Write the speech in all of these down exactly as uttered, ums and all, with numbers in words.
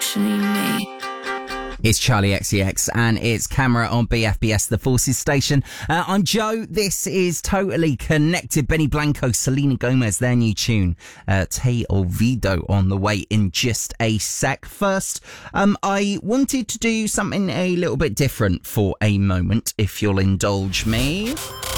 questioning me. It's Charlie X C X and it's Camera on B F B S, the Forces station. Uh, I'm Joe. This is Totally Connected. Benny Blanco, Selena Gomez, their new tune, uh, Te Olvido, on the way in just a sec. First, um, I wanted to do something a little bit different for a moment, if you'll indulge me.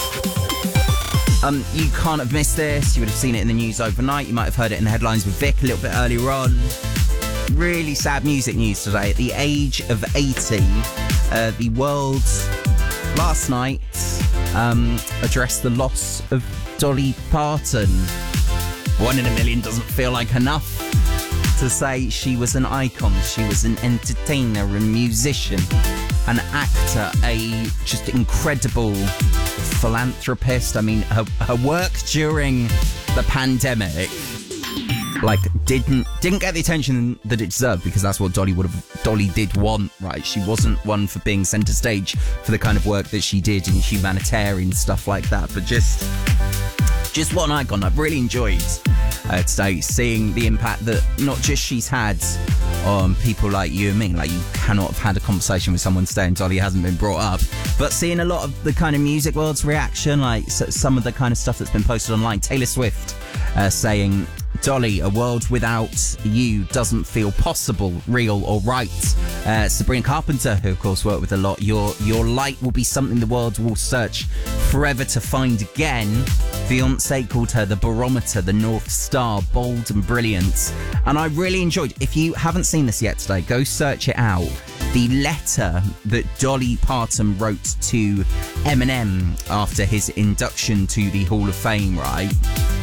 Um, you can't have missed this. You would have seen it in the news overnight. You might have heard it in the headlines with Vic a little bit earlier on. Really sad music news today. At the age of eighty, uh, the world last night um, addressed the loss of Dolly Parton. One in a million doesn't feel like enough to say she was an icon. She was an entertainer, a musician, an actor, a just incredible philanthropist. I mean, her, her work during the pandemic like didn't didn't get the attention that it deserved, because that's what Dolly would have Dolly did want, right? She wasn't one for being centre stage for the kind of work that she did in humanitarian stuff like that, but just just what an icon. I've really enjoyed uh, today seeing the impact that not just she's had on people like you and me. Like, you cannot have had a conversation with someone today and Dolly hasn't been brought up, but seeing a lot of the kind of music world's reaction, like some of the kind of stuff that's been posted online. Taylor Swift uh, saying, Dolly, a world without you doesn't feel possible, real or right. Uh, Sabrina Carpenter, who of course worked with a lot, your your light will be something the world will search forever to find again. Beyonce called her the barometer, the North Star, bold and brilliant. And I really enjoyed, if you haven't seen this yet today, go search it out. The letter that Dolly Parton wrote to Eminem after his induction to the Hall of Fame, right?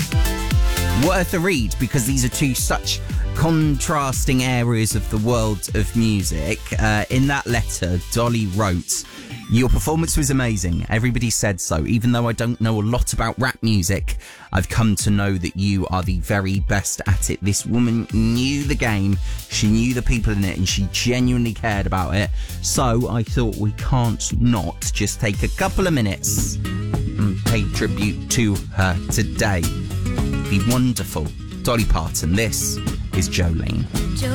Worth a read, because these are two such contrasting areas of the world of music. Uh, in that letter, Dolly wrote, "Your performance was amazing. Everybody said so. Even though I don't know a lot about rap music, I've come to know that you are the very best at it." This woman knew the game, she knew the people in it, and she genuinely cared about it. So I thought we can't not just take a couple of minutes and pay tribute to her today. The wonderful Dolly Parton. This is Jolene.